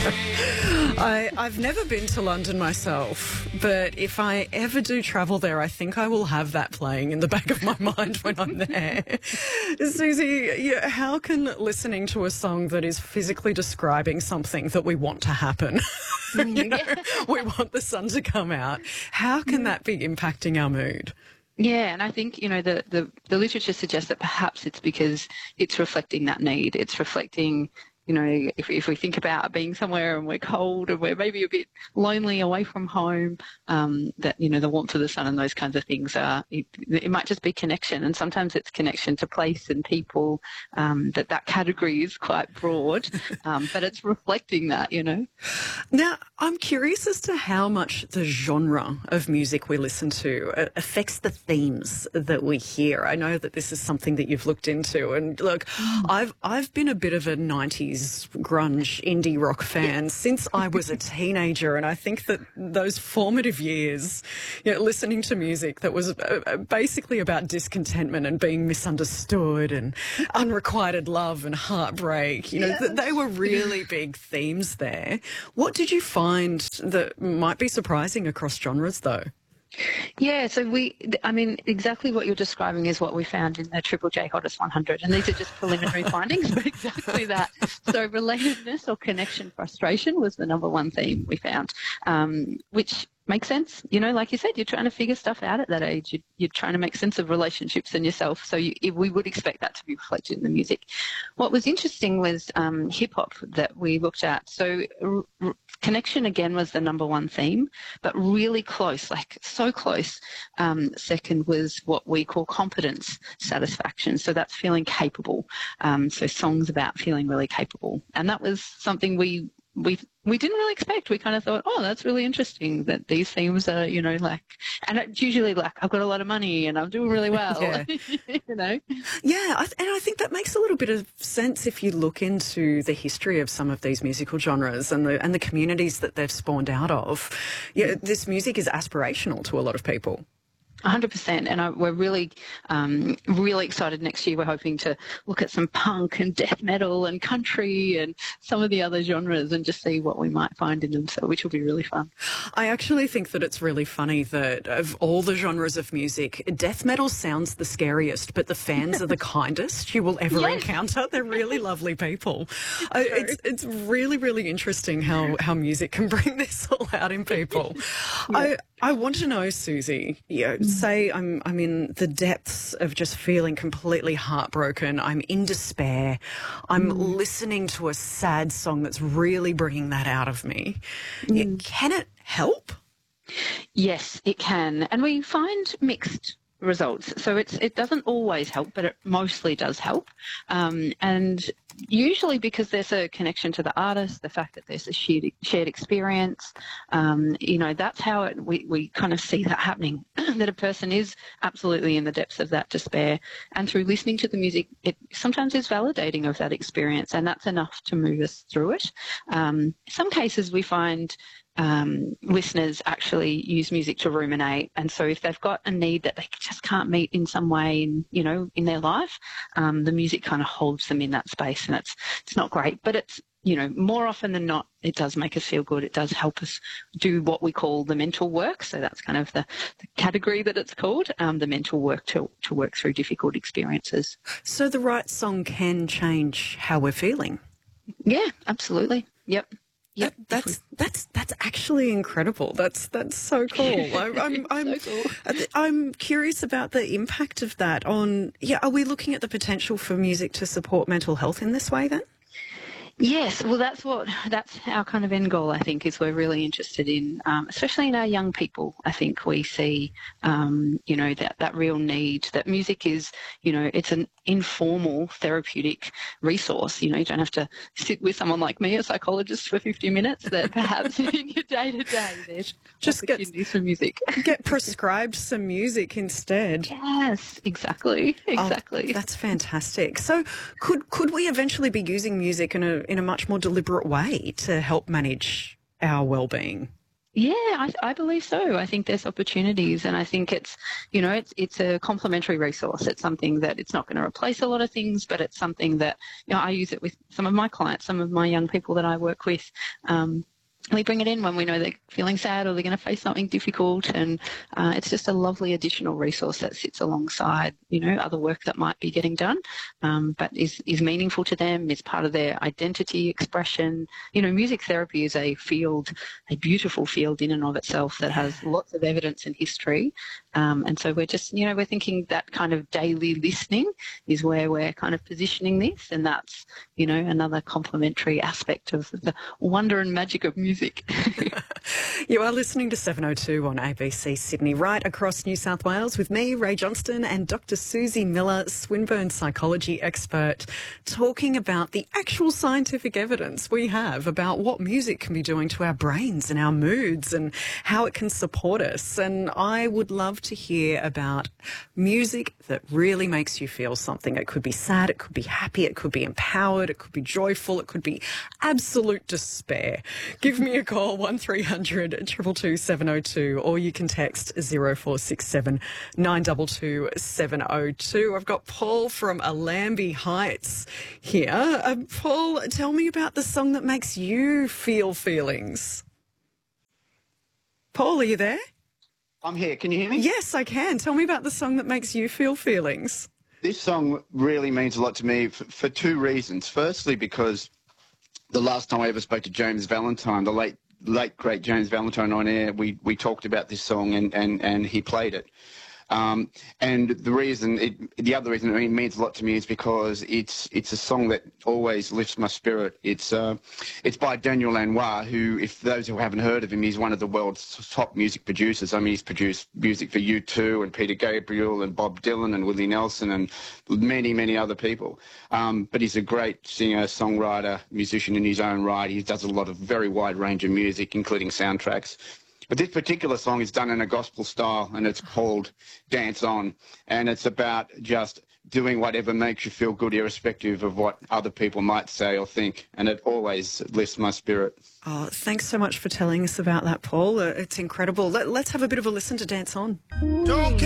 I've never been to London myself, but if I ever do travel there, I think I will have that playing in the back of my mind when I'm there. Susie, how can listening to a song that is physically describing something that we want to happen, we want the sun to come out, how can that be impacting our mood? Yeah, and I think, the literature suggests that perhaps it's because it's reflecting that need. It's reflecting, if we think about being somewhere and we're cold and we're maybe a bit lonely away from home, that, the warmth of the sun and those kinds of things it might just be connection. And sometimes it's connection to place and people, that category is quite broad, but it's reflecting that, Now, I'm curious as to how much the genre of music we listen to affects the themes that we hear. I know that this is something that you've looked into, and look, I've been a bit of a 90s grunge indie rock fan since I was a teenager, and I think that those formative years, listening to music that was basically about discontentment and being misunderstood and unrequited love and heartbreak, they were really big themes there. What did you find that might be surprising across genres, though? Yeah, so exactly what you're describing is what we found in the Triple J Hottest 100, and these are just preliminary findings, but exactly that. So relatedness or connection frustration was the number one theme we found, which makes sense. Like you said, you're trying to figure stuff out at that age. You're trying to make sense of relationships and yourself. So we would expect that to be reflected in the music. What was interesting was hip-hop that we looked at. So connection, again, was the number one theme, but really close, like so close. Second was what we call competence satisfaction. So that's feeling capable. So songs about feeling really capable. And that was something we didn't really expect. We kind of thought, oh, that's really interesting that these themes are, and it's usually like, I've got a lot of money and I'm doing really well, Yeah. Yeah, and I think that makes a little bit of sense if you look into the history of some of these musical genres and the communities that they've spawned out of. Yeah, this music is aspirational to a lot of people. 100%, and we're really, really excited next year. We're hoping to look at some punk and death metal and country and some of the other genres and just see what we might find in them, which will be really fun. I actually think that it's really funny that of all the genres of music, death metal sounds the scariest, but the fans are the kindest you will ever encounter. They're really lovely people. It's really, really interesting how music can bring this all out in people. Yeah. I want to know, Susie, say I'm in the depths of just feeling completely heartbroken. I'm in despair. I'm listening to a sad song that's really bringing that out of me. Can it help? Yes, it can. And we find mixed results. So it doesn't always help, but it mostly does help. And usually because there's a connection to the artist, the fact that there's a shared experience, that's how we kind of see that happening, that a person is absolutely in the depths of that despair. And through listening to the music, it sometimes is validating of that experience, and that's enough to move us through it. In some cases we find listeners actually use music to ruminate, and so if they've got a need that they just can't meet in some way in their life, the music kind of holds them in that space, and it's not great, but it's more often than not it does make us feel good. It does help us do what we call the mental work, so that's kind of the category that it's called, the mental work to work through difficult experiences. So the right song can change how we're feeling? Yeah, absolutely. Yep. That's actually incredible. That's so cool. I'm so cool. I'm curious about the impact of that on. Yeah, are we looking at the potential for music to support mental health in this way then? Yes, well, that's our kind of end goal, I think, is we're really interested in, especially in our young people. I think we see, that real need, that music is, it's an informal therapeutic resource. You don't have to sit with someone like me, a psychologist, for 50 minutes, that perhaps in your day-to-day there's just opportunities for music. Get prescribed some music instead. Yes, exactly. Oh, that's fantastic. So could we eventually be using music in a much more deliberate way to help manage our well-being? Yeah, I believe so. I think there's opportunities, and I think it's, you know, it's a complementary resource. It's something that it's not going to replace a lot of things, but it's something that, you know, I use it with some of my clients, some of my young people that I work with. We bring it in when we know they're feeling sad or they're going to face something difficult, and it's just a lovely additional resource that sits alongside, you know, other work that might be getting done, but is meaningful to them, is part of their identity expression. You know, music therapy is a field, a beautiful field in and of itself that has lots of evidence and history, and so we're just, you know, we're thinking that kind of daily listening is where we're kind of positioning this, and that's, you know, another complementary aspect of the wonder and magic of music. You are listening to 702 on ABC Sydney, right across New South Wales, with me, Ray Johnston, and Dr. Susie Miller, Swinburne psychology expert, talking about the actual scientific evidence we have about what music can be doing to our brains and our moods and how it can support us. And I would love to hear about music that really makes you feel something. It could be sad, it could be happy, it could be empowered, it could be joyful, it could be absolute despair. Give me a call, 1300 222 702, or you can text 0467 922 702. I've got Paul from Allambie Heights here. Paul, tell me about the song that makes you feel feelings. Paul, are you there? I'm here. Can you hear me? Yes, I can. Tell me about the song that makes you feel feelings. This song really means a lot to me for two reasons. Firstly, because the last time I ever spoke to James Valentine, the late great James Valentine on air, we talked about this song and he played it. And the other reason it means a lot to me is because it's a song that always lifts my spirit. It's by Daniel Lanois, who, if those who haven't heard of him, he's one of the world's top music producers. I mean, he's produced music for U2 and Peter Gabriel and Bob Dylan and Willie Nelson and many, many other people. But he's a great singer, songwriter, musician in his own right. He does a lot of very wide range of music, including soundtracks. But this particular song is done in a gospel style, and it's called Dance On, and it's about just doing whatever makes you feel good, irrespective of what other people might say or think, and it always lifts my spirit. Oh, thanks so much for telling us about that, Paul. It's incredible. Let's have a bit of a listen to Dance On. Don't